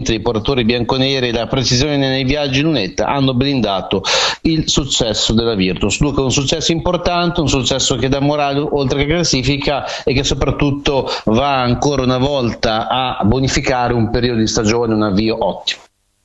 mente dei portatori bianconeri e la precisione nei viaggi lunetta hanno blindato il successo della Virtus. Luca, un successo importante, un successo che dà morale oltre che classifica e che soprattutto va ancora una volta a bonificare un periodo di stagione, un avvio ottimo.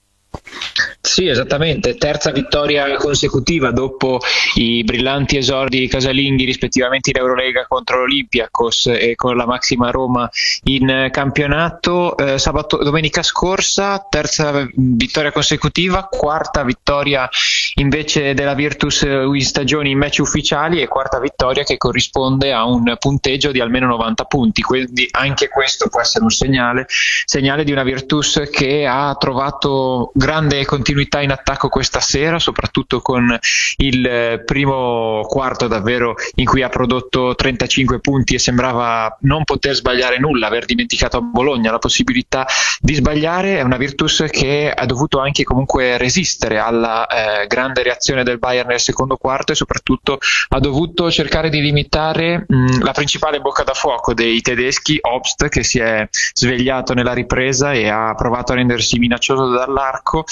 Sì, esattamente, terza vittoria consecutiva dopo i brillanti esordi casalinghi rispettivamente in Eurolega contro l'Olympiakos e con la Maxima Roma in campionato. Domenica scorsa terza vittoria consecutiva, quarta vittoria invece della Virtus in stagioni in match ufficiali e quarta vittoria che corrisponde a un punteggio di almeno 90 punti, quindi anche questo può essere un segnale di una Virtus che ha trovato grande continuità in attacco questa sera, soprattutto con il primo quarto davvero in cui ha prodotto 35 punti e sembrava non poter sbagliare nulla, aver dimenticato a Bologna la possibilità di sbagliare. È una Virtus che ha dovuto anche comunque resistere alla grande reazione del Bayern nel secondo quarto e soprattutto ha dovuto cercare di limitare la principale bocca da fuoco dei tedeschi, Obst, che si è svegliato nella ripresa e ha provato a rendersi minaccioso dall'arco.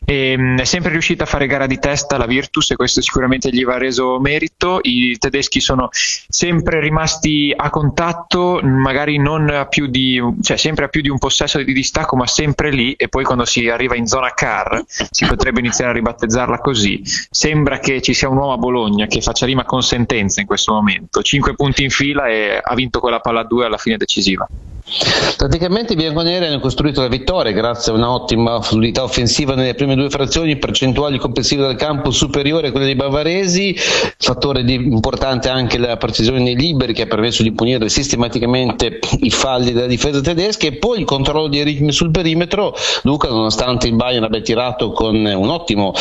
È sempre riuscita a fare gara di testa la Virtus e questo sicuramente gli va reso merito. I tedeschi sono sempre rimasti a contatto, magari non a più di, sempre a più di un possesso di distacco, ma sempre lì, e poi quando si arriva in zona car si potrebbe iniziare a ribattezzarla così. Sembra che ci sia un uomo a Bologna che faccia rima con sentenza in questo momento, 5 punti in fila e ha vinto quella palla a 2 alla fine decisiva. Praticamente i bianconeri hanno costruito la vittoria grazie a un'ottima fluidità offensiva nelle prime due frazioni, percentuali complessive del campo superiore a quelle dei bavaresi, fattore importante anche la precisione nei liberi che ha permesso di punire sistematicamente i falli della difesa tedesca, e poi il controllo dei ritmi sul perimetro. Luca, nonostante il Bayern abbia tirato con un ottimo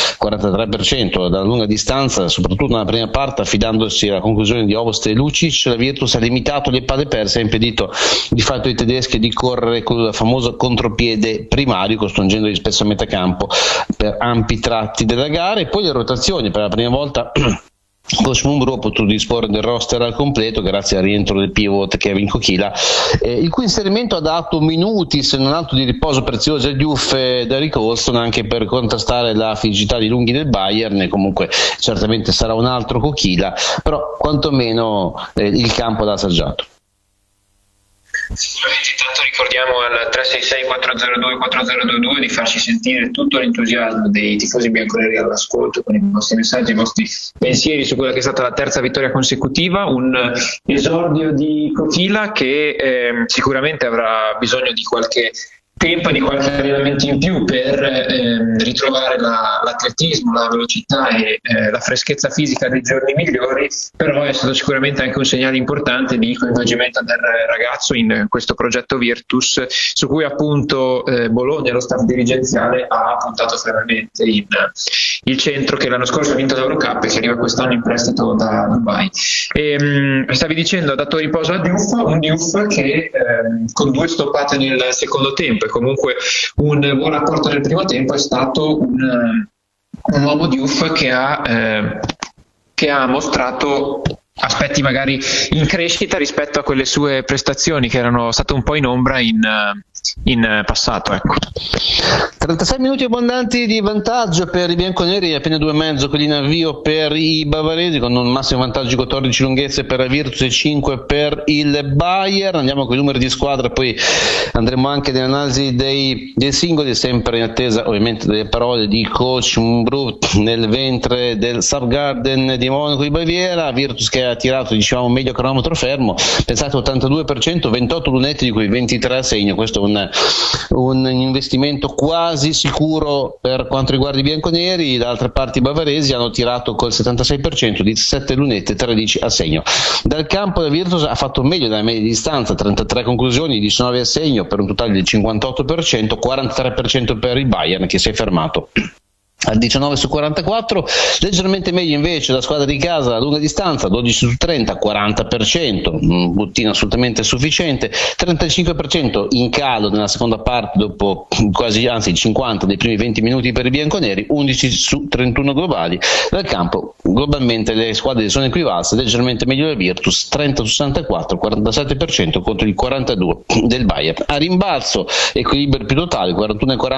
43% dalla lunga distanza, soprattutto nella prima parte affidandosi alla conclusione di Obst e Lucic, la Virtus ha limitato le palle perse e ha impedito di fatto ai tedeschi di correre con il famoso contropiede primario, costringendoli spesso a metà campo per ampi tratti della gara. E poi le rotazioni, per la prima volta Coach Mumbrú ha potuto disporre del roster al completo grazie al rientro del pivot Kevin Kokila, il cui inserimento ha dato minuti se non altro di riposo prezioso agli Diouf e Derrick Olson, anche per contrastare la fisicità di lunghi del Bayern. E comunque certamente sarà un altro Kokila, però quantomeno il campo l'ha assaggiato. Sicuramente, intanto ricordiamo al 366-402-4022 di farci sentire tutto l'entusiasmo dei tifosi bianconeri all'ascolto con i vostri messaggi, i vostri pensieri su quella che è stata la terza vittoria consecutiva, un esordio di Kokila che sicuramente avrà bisogno di qualche tempo, di qualche allenamento in più per ritrovare l'atletismo, la velocità e la freschezza fisica dei giorni migliori, però è stato sicuramente anche un segnale importante di coinvolgimento del ragazzo in questo progetto Virtus, su cui appunto Bologna e lo staff dirigenziale ha puntato fermamente in il centro che l'anno scorso ha vinto l'Eurocup e che arriva quest'anno in prestito da Dubai. Stavi dicendo, ha dato riposo a Diouf, un Diouf che con 2 stoppate nel secondo tempo e comunque un buon apporto nel primo tempo è stato un uomo Diouf che ha mostrato aspetti magari in crescita rispetto a quelle sue prestazioni che erano state un po' in ombra in passato, ecco. 36 minuti abbondanti di vantaggio per i bianconeri, appena 2,5 quelli in avvio per i bavaresi, con un massimo vantaggio di 14 lunghezze per la Virtus e 5 per il Bayern. Andiamo con i numeri di squadra, poi andremo anche nell'analisi dei singoli, sempre in attesa ovviamente delle parole di coach Mumbrú nel ventre del Sargarden di Monaco di Baviera. Virtus che ha tirato meglio cronometro fermo, pensate 82%, 28 lunetti di cui 23 a segno. Questo è un investimento quasi sicuro per quanto riguarda i bianconeri. D'altra parte i bavaresi hanno tirato col 76%, 17 lunette, 13 a segno. Dal campo la Virtus ha fatto meglio dalla media distanza, 33 conclusioni, 19 a segno per un totale del 58%, 43% per il Bayern che si è fermato al 19 su 44, leggermente meglio invece la squadra di casa a lunga distanza, 12 su 30, 40%, un bottino assolutamente sufficiente, 35% in calo nella seconda parte dopo il 50 dei primi 20 minuti per i bianconeri, 11 su 31 globali. Dal campo globalmente le squadre sono equivalse, leggermente meglio la Virtus, 30 su 64, 47% contro il 42 del Bayern. A rimbalzo equilibrio più totale, 41 e 40